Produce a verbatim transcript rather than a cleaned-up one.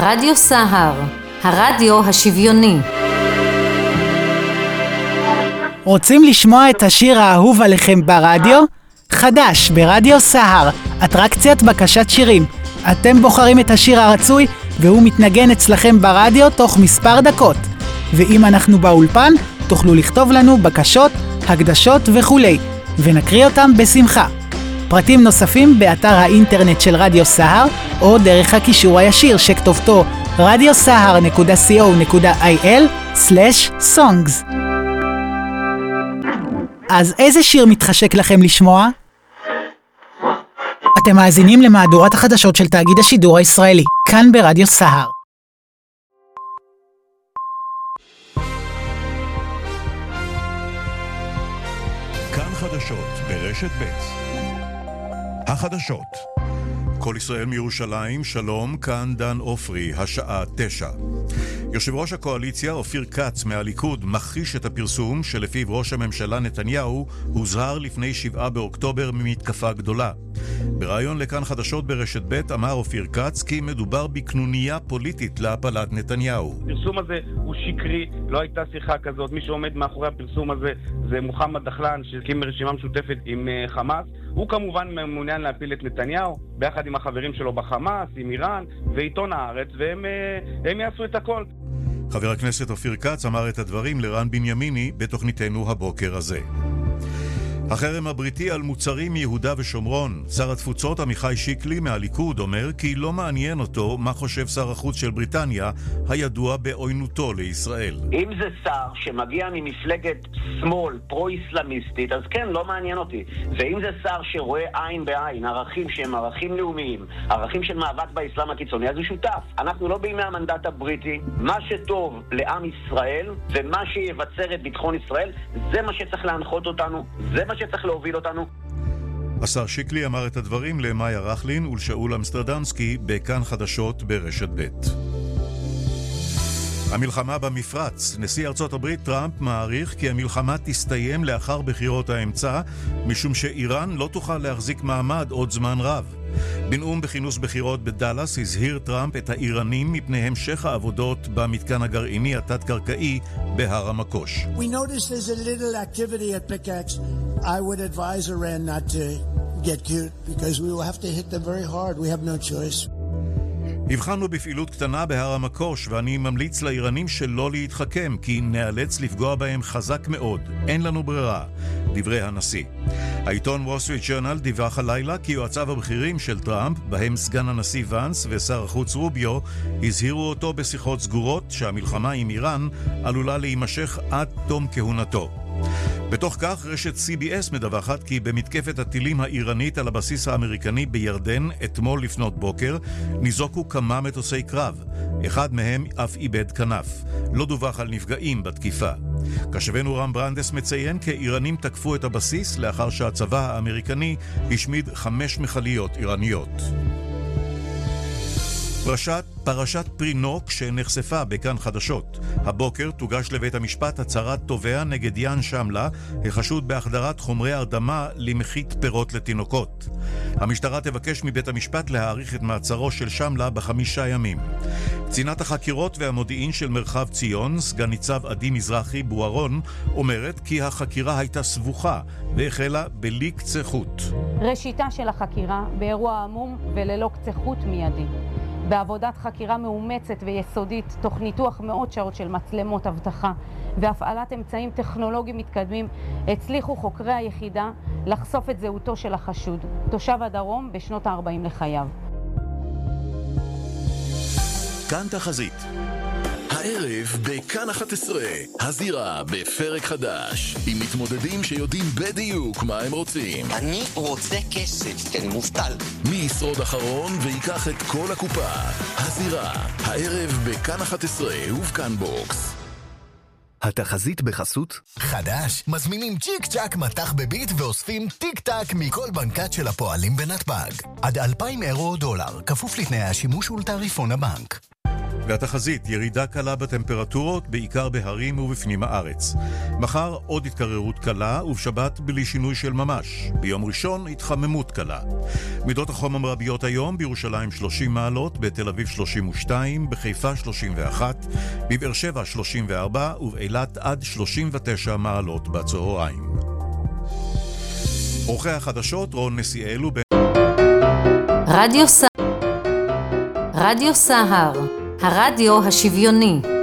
רדיו סהר, הרדיו השוויוני. רוצים לשמוע את השיר האהוב עליכם ברדיו? חדש ברדיו סהר, אטרקציית בקשת שירים. אתם בוחרים את השיר הרצוי והוא מתנגן אצלכם ברדיו תוך מספר דקות. ואם אנחנו באולפן, תוכלו לכתוב לנו בקשות, הקדשות וכולי, ונקריא אותם בשמחה. פרטים נוספים באתר האינטרנט של רדיו סהר, או דרך הקישור הישיר שכתובתו רדיו סהר נקודה סי או נקודה איי אל סלש סונגס. אז איזה שיר מתחשק לכם לשמוע? אתם מאזינים למהדורת החדשות של תאגיד השידור הישראלי, כאן ברדיו סהר. כאן חדשות ברשת ב'. החדשות. כל ישראל מירושלים, שלום, כאן דן אופרי, השעה תשע. יושב ראש הקואליציה אופיר כץ מהליכוד מכחיש את הפרסום שלפיו ראש הממשלה נתניהו הוזהר לפני שבעה באוקטובר ממתקפה גדולה. בראיון לכאן חדשות ברשת ב' אמר אופיר כץ כי מדובר בקנוניה פוליטית להפלת נתניהו. הפרסום הזה הוא שקרי, לא הייתה שיחה כזאת. מי שעומד מאחורי הפרסום הזה זה מוחמד דחלן שהקים רשימה משותפת עם חמאס. הוא כמובן מעוניין להפיל את נתניהו ביחד עם החברים שלו בחמאס, עם איראן ועיתון הארץ, והם הם יעשו את הכל. חבר הכנסת אופיר כץ אמר את הדברים לרן בנימיני בתוכניתנו הבוקר הזה. החרם הבריטי על מוצרים מיהודה ושומרון. שר התפוצות עמיחי שיקלי מהליכוד אומר כי לא מעניין אותו מה חושב שר החוץ של בריטניה, הידוע בעוינותו לישראל. אם זה שר שמגיע ממפלגת שמאל פרו-איסלאמיסטית, אז כן, לא מעניין אותי. ואם זה שר שרואה עין בעין ערכים שהם ערכים לאומיים, ערכים של מאבק באסלאם הקיצוני, אז הוא שותף. אנחנו לא בימי המנדט הבריטי. מה שטוב לעם ישראל ומה שיבצר את ביטחון ישראל, זה מה שצריך להנחות אותנו, זה מה שצריך להוביל אותנו. השר שיקלי אמר את הדברים למאיה רחלין ולשאול אמסטרדמסקי בכאן חדשות ברשת ב'. המלחמה במפרץ. נשיא ארצות הברית טראמפ מעריך כי המלחמה תסתיים לאחר בחירות האמצע, משום שאיראן לא תוכל להחזיק מעמד עוד זמן רב. בנאום בכינוס בחירות בדלס הזהיר טראמפ את האיראנים מפני המשך העבודות במתקן הגרעיני התת-קרקעי בהר המקוש. We noticed there's a little activity at Pickaxe. I would advise Iran not to get cute because we will have to hit them very hard. We have no choice. הבחנו בפעילות קטנה בהר המקוש ואני ממליץ לאיראנים שלא להתחכם כי נאלץ לפגוע בהם חזק מאוד. אין לנו ברירה, דברי הנשיא. העיתון וול סטריט ג'ורנל דיווח הלילה כי יועציו הבכירים של טראמפ, בהם סגן הנשיא ונס ושר החוץ רוביו, הזהירו אותו בשיחות סגורות שהמלחמה עם איראן עלולה להימשך עד תום כהונתו. בתוך כך רשת סי בי אס מדווחת כי במתקפת הטילים האיראנית על הבסיס האמריקני בירדן אתמול לפנות בוקר ניזוקו כמה מטוסי קרב. אחד מהם אף איבד כנף. לא דווח על נפגעים בתקיפה. קשבנו רם ברנדס מציין כי איראנים תקפו את הבסיס לאחר שהצבא האמריקני השמיד חמש מכליות איראניות. פרשת, פרשת פרינוק שנחשפה בכאן חדשות. הבוקר תוגש לבית המשפט הצהרת תובע נגד יאן שמלה, החשוד בהחדרת חומרי הרדמה למחית פירות לתינוקות. המשטרה תבקש מבית המשפט להאריך את מעצרו של שמלה בחמישה ימים. קצינת החקירות והמודיעין של מרחב ציון, סגן ניצב עדי מזרחי בוארון, אומרת כי החקירה הייתה סבוכה והחלה בלי קצה חוט. ראשיתה של החקירה באירוע עמום וללא קצה חוט מיידי. בעבודת חקירה מאומצת ויסודית, תוך ניתוח מאות שעות של מצלמות אבטחה והפעלת אמצעים טכנולוגיים מתקדמים, הצליחו חוקרי היחידה לחשוף את זהותו של החשוד, תושב הדרום בשנות ה-ארבעים לחייו. כאן תחזית. הערב בכאן אחת עשרה, הזירה בפרק חדש, עם מתמודדים שיודעים בדיוק מה הם רוצים. אני רוצה כסף, כי אני מובטל. מי ישרוד אחרון ויקח את כל הקופה. הזירה, הערב בכאן אחת עשרה ובכאן בוקס. התחזית בחסות חדש, מזמינים צ'יק צ'ק מתח בביט ואוספים טיק טק מכל בנקת של הפועלים בנתב"ג. עד אלפיים אירו או דולר, כפוף לתנאי השימוש ולתעריפון הבנק. והתחזית, ירידה קלה בטמפרטורות, בעיקר בהרים ובפנים הארץ. מחר עוד התקררות קלה, ובשבת בלי שינוי של ממש. ביום ראשון התחממות קלה. מידות החום המרביות היום, בירושלים שלושים מעלות, בתל אביב שלושים ושתיים, בחיפה שלושים ואחת, בבאר שבע שלושים וארבע, ובאילת עד שלושים ותשע מעלות בצהריים. עורכי החדשות רון נסיאל ובין... רדיו סהר. רדיו סהר, הרדיו השוויוני.